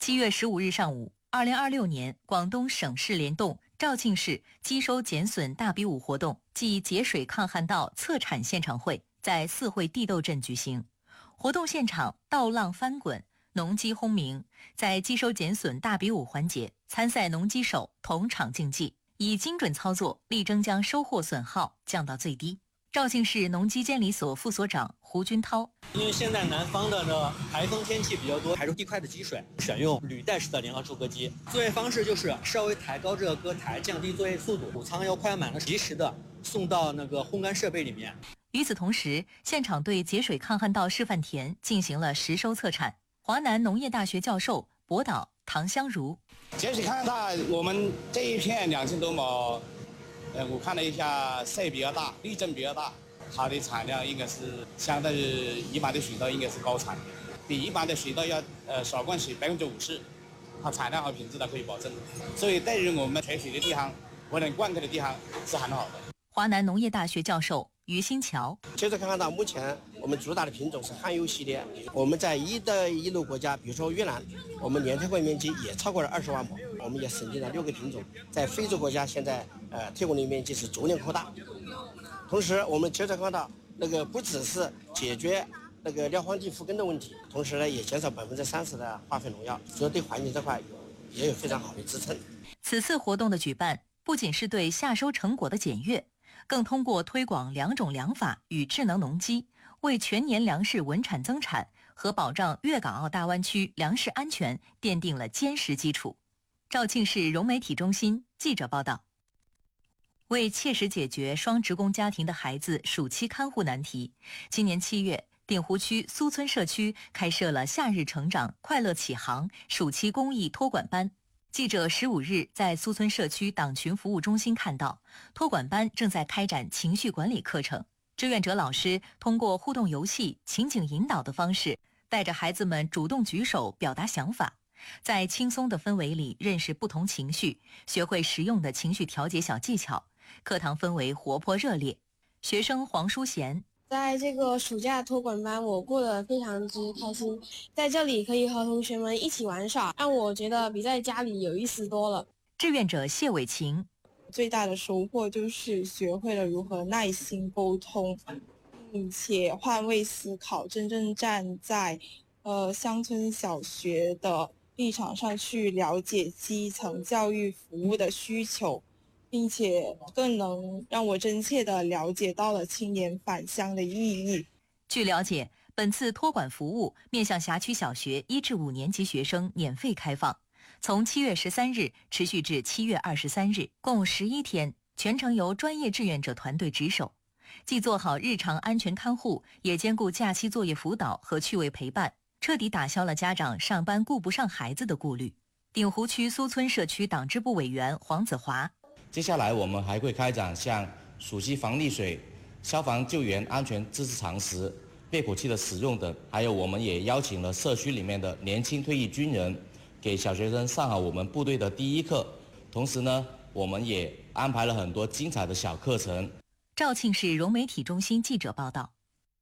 7月15日上午，2026年广东省市联动肇庆市积收减损大比武活动暨节水抗旱稻测产现场会在四会地斗镇举行。活动现场稻浪翻滚，农机轰鸣，在积收减损大比武环节，参赛农机手同场竞技，以精准操作力争将收获损耗降到最低。肇庆市农机监理所副所长胡军涛： 因为现在南方的台风天气比较多，排出地块的积水，选用履带式的联合收割机。作业方式就是稍微抬高这个割台，降低作业速度，谷仓要快满了，及时的送到烘干设备里面。 与此同时，现场对节水抗旱稻示范田进行了实收测产。华南农业大学教授博导唐香如： 节水抗旱稻我们这一片2000多亩。我看了一下，色比较大，粒证比较大，它的产量应该是相对于一般的水稻应该是高产，比一般的水稻要少灌水50%，它产量和品质都可以保证。所以对于我们采水的地方或者灌溉的地方是很好的。 华南农业大学教授于新桥： 节水抗旱稻目前我们主打的品种是旱优系列，我们在一带一路国家，比如说越南，我们年推广面积也超过了20万亩，我们也审定了6个品种，在非洲国家现在推广的面积是逐年扩大。同时我们节水抗旱稻不只是解决撂荒地复耕的问题，同时呢也减少30%的化肥农药，所以对环境这块也有非常好的支撑。 此次活动的举办不仅是对夏收成果的检阅，更通过推广2种粮法与智能农机，为全年粮食稳产增产和保障粤港澳大湾区粮食安全奠定了坚实基础。肇庆市融媒体中心记者报道。为切实解决双职工家庭的孩子暑期看护难题，今年7月，鼎湖区苏村社区开设了夏日成长快乐启航暑期公益托管班。记者15日在苏村社区党群服务中心看到，托管班正在开展情绪管理课程，志愿者老师通过互动游戏、情景引导的方式，带着孩子们主动举手表达想法，在轻松的氛围里认识不同情绪，学会实用的情绪调节小技巧。课堂氛围活泼热烈。学生黄淑贤： 在这个暑假托管班，我过得非常之开心，在这里可以和同学们一起玩耍，让我觉得比在家里有意思多了。 志愿者谢伟晴： 最大的收获就是学会了如何耐心沟通，并且换位思考，真正站在乡村小学的立场上去了解基层教育服务的需求，并且更能让我真切地了解到了青年返乡的意义。 据了解，本次托管服务面向辖区小学1至5年级学生免费开放，从7月13日持续至7月23日，共11天，全程由专业志愿者团队值守，既做好日常安全看护，也兼顾假期作业辅导和趣味陪伴，彻底打消了家长上班顾不上孩子的顾虑。鼎湖区苏村社区党支部委员黄子华： 接下来我们还会开展像暑期防溺水、消防救援安全知识常识、灭火器的使用等，还有我们也邀请了社区里面的年轻退役军人，给小学生上好我们部队的第一课。同时呢，我们也安排了很多精彩的小课程。 肇庆市融媒体中心记者报道。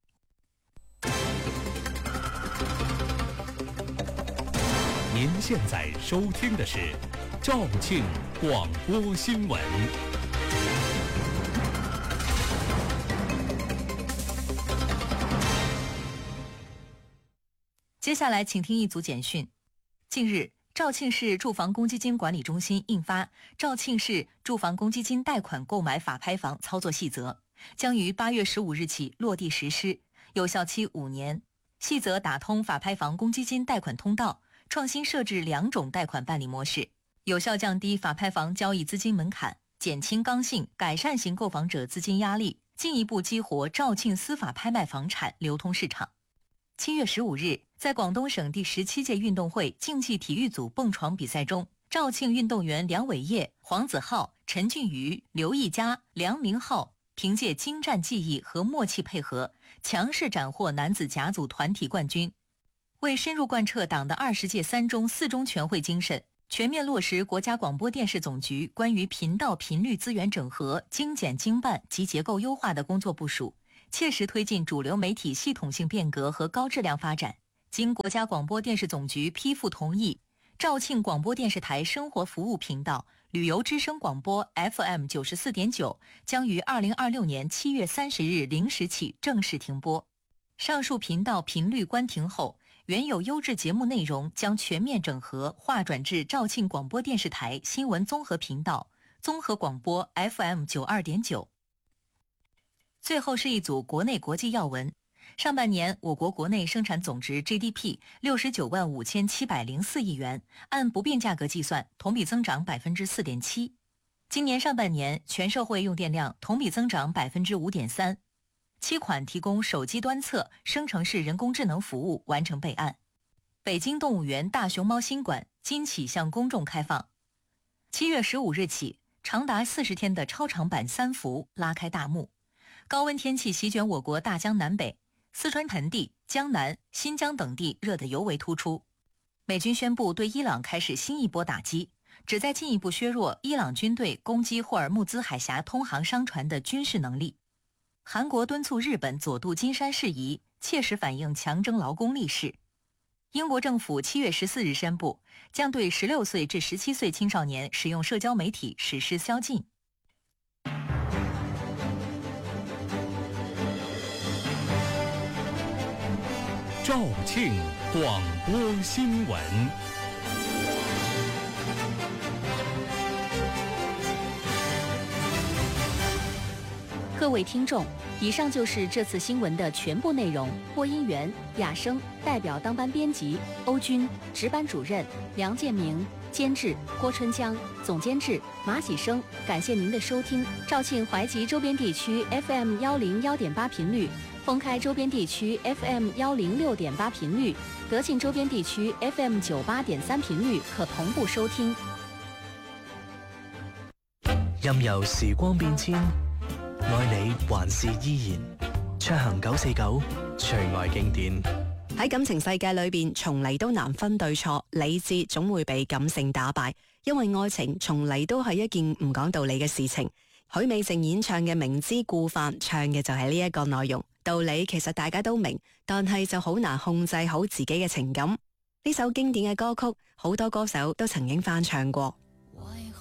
您现在收听的是肇庆广播新闻。 接下来请听一组简讯。近日，肇庆市住房公积金管理中心印发《肇庆市住房公积金贷款购买法拍房操作细则》，将于8月15日起落地实施，有效期5年。细则打通法拍房公积金贷款通道，创新设置2种贷款办理模式，有效降低法拍房交易资金门槛，减轻刚性、改善型购房者资金压力，进一步激活肇庆司法拍卖房产流通市场。7月15日，在广东省第17届运动会竞技体育组蹦床比赛中，肇庆运动员梁伟业、黄子浩、陈俊瑜、刘毅佳、梁明浩凭借精湛技艺和默契配合，强势斩获男子甲组团体冠军。为深入贯彻党的20届3中4中全会精神，全面落实国家广播电视总局关于频道频率资源整合、精简精办及结构优化的工作部署，切实推进主流媒体系统性变革和高质量发展。经国家广播电视总局批复同意， 肇慶廣播電視台生活服務頻道、旅遊之聲廣播 FM 94.9將於2026年7月30日0時起正式停播。上述頻道頻率關停後，原有優質節目內容將全面整合劃轉至肇慶廣播電視台新聞綜合頻道、綜合廣播 FM 92.9。最後是一組國內國際要聞。上半年，我國國內生產總值 GDP 695704億元，按不變價格計算，同比增長 4.7%。今年上半年，全社會用電量同比增長 5.3%。7款提供手機端側生成式人工智能服務完成備案。北京動物園大熊貓新館今起向公眾開放。7月15日起，長達40天的超長版3伏拉開大幕。高溫天氣席捲我國大江南北，四川盆地、江南、新疆等地熱得尤為突出。美軍宣布對伊朗開始新一波打擊，旨在進一步削弱伊朗軍隊攻擊霍爾木茲海峽通航商船的軍事能力。韓國敦促日本佐渡金山事宜，切實反映強徵勞工力勢。英國政府7月14日宣布，將對16歲至17歲青少年使用社交媒體實施宵禁。 肇慶廣播新聞。 各位聽眾，以上就是這次新聞的全部內容。播音員亞生，代表當班編輯歐軍，值班主任梁建明，監製郭春江，總監製馬喜生。感謝您的收聽。肇慶淮吉周邊地區 FM 101.8頻率，豐開周邊地區 FM 106.8頻率，德慶周邊地區 FM 98.3頻率可同步收聽。 任由時光變遷，愛你還是依然。卓行949，最愛經典。 喺感情世界裏邊，從嚟都難分對錯，理智總會被感性打敗。因為愛情從嚟都係一件唔講道理嘅事情。許美靜演唱嘅《明知故犯》，唱嘅就係呢一個內容。道理其實大家都明，但係就好難控制好自己嘅情感。呢首經典嘅歌曲，好多歌手都曾經翻唱過。